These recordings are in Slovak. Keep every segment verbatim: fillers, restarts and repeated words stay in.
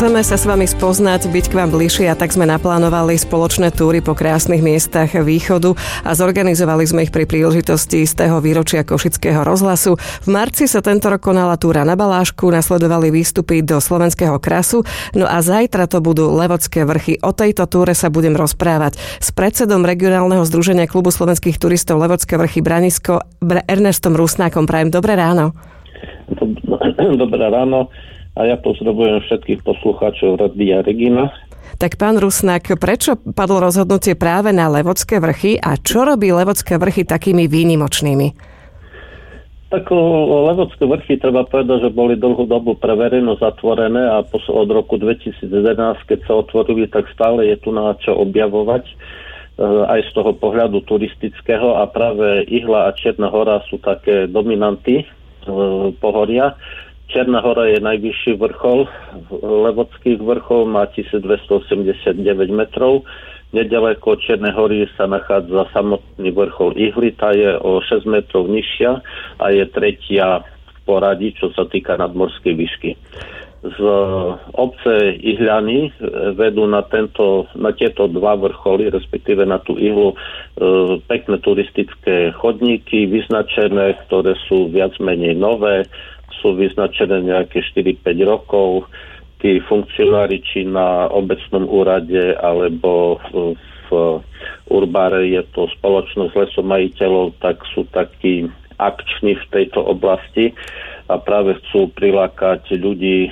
Chceme sa s vami spoznať, byť k vám bližšie, a tak sme naplánovali spoločné túry po krásnych miestach východu a zorganizovali sme ich pri príležitosti z toho výročia Košického rozhlasu. V marci sa tento rok konala túra na Balážku, nasledovali výstupy do Slovenského krasu, no a zajtra to budú Levodské vrchy. O tejto túre sa budem rozprávať s predsedom regionálneho združenia klubu slovenských turistov Levodské vrchy Branisko Ernestom Rusnákom. Prajem dobré ráno. Dobré ráno. A ja pozdravujem všetkých poslucháčov Rádia Regina. Tak pán Rusnák, prečo padlo rozhodnutie práve na Levodské vrchy a čo robí Levodské vrchy takými výnimočnými? Tak Levodské vrchy, treba povedať, že boli dlhú dobu pre verejnosť zatvorené a od roku dvetisícjedenásť, keď sa otvorili, tak stále je tu na čo objavovať aj z toho pohľadu turistického, a práve Ihla a Čierna hora sú také dominanty pohoria. Čierna hora je najvyšší vrchol Levodských vrchov, má tisícdvestoosemdesiatdeväť metrov. Nedaleko Čiernej hory sa nachádza samotný vrchol Ihly, tá je o šesť metrov nižšia a je tretia v poradí, čo sa týka nadmorskej výšky. Z obce Ihľany vedú na, tento, na tieto dva vrcholy, respektíve na tú Ihlu, e, pekné turistické chodníky vyznačené, ktoré sú viac menej nové, sú vyznačené nejaké štyri päť rokov. Tí funkcionári, či na obecnom úrade, alebo v, v Urbáre je to spoločnosť lesomajiteľov, tak sú takí akční v tejto oblasti a práve chcú prilákať ľudí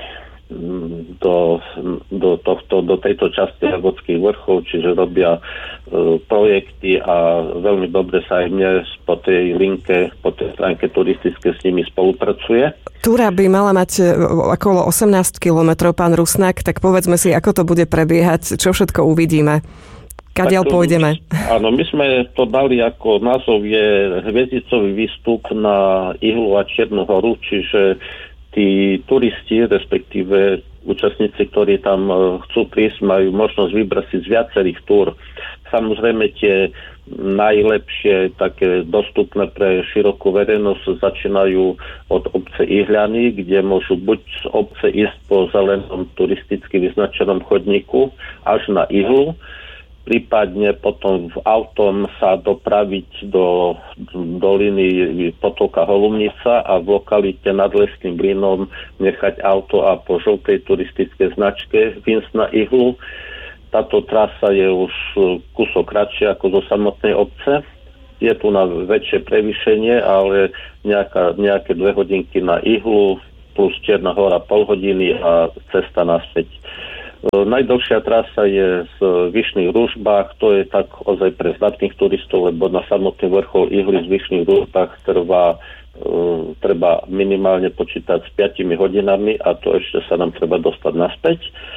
do, do, tohto, do tejto časti Levodských vrchov, čiže robia e, projekty a veľmi dobre sa aj mne po tej linke, po tej stránke turistické s nimi spolupracuje. Túra by mala mať okolo osemnásť kilometrov, pán Rusnák, tak povedzme si, ako to bude prebiehať, čo všetko uvidíme. Kadiaľ pôjdeme? Áno, my sme to dali ako názov je hviezdicový výstup na Ihlu a Čiernu horu, čiže tí turisti, respektíve účastníci, ktorí tam chcú prísť, majú možnosť vybrať si z viacerých túr. Samozrejme tie najlepšie, také dostupné pre širokú verejnosť začínajú od obce Ihľany, kde môžu buď z obce ísť po zelenom turisticky vyznačenom chodníku až na Ihlu, prípadne potom v autom sa dopraviť do doliny potoka Holumnica a v lokalite nad Lesným Mlynom nechať auto a po žltej turistickej značke výjsť na Ihlu. Táto trasa je už kúsok kratšia ako zo samotnej obce. Je tu na väčšie prevýšenie, ale nejaká, nejaké dve hodinky na Ihlu plus Čierna hora pol hodiny a cesta naspäť. Najdlhšia trasa je z Vyšných Ružbách, to je tak ozaj pre zdatných turistov, lebo na samotný vrchol Ihly z Vyšných Ružbách trvá, uh, treba minimálne počítať s piatimi hodinami a to ešte sa nám treba dostať naspäť.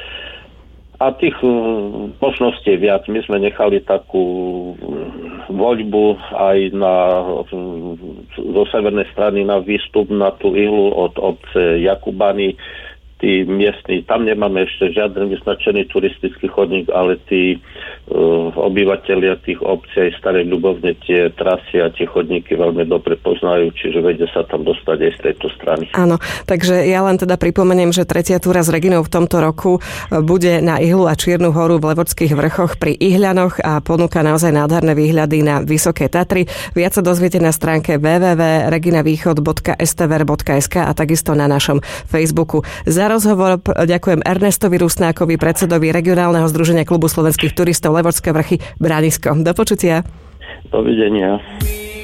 A tých uh, možností je viac. My sme nechali takú voľbu aj na, zo severnej strany na výstup na tú Ihlu od obce Jakubany. Tí miestni, tam nemáme ešte žiaden vyznačený turistický chodník, ale tí uh, obyvatelia tých obcí aj Starej Ľubovne tie trasy a tie chodníky veľmi dobre poznajú, čiže vedia sa tam dostať aj z tejto strany. Áno, takže ja len teda pripomeniem, že tretia túra s Reginou v tomto roku bude na Ihlu a Čiernu horu v Levodských vrchoch pri Ihľanoch a ponúka naozaj nádherné výhľady na Vysoké Tatry. Viac sa dozviete na stránke w w w bodka reginavýchod bodka s t v r bodka es ka a takisto na našom Facebooku. Za rozhovor ďakujem Ernestovi Rusnákovi, predsedovi regionálneho združenia klubu slovenských turistov Levodské vrchy Branisko. Do počutia. Dovidenia.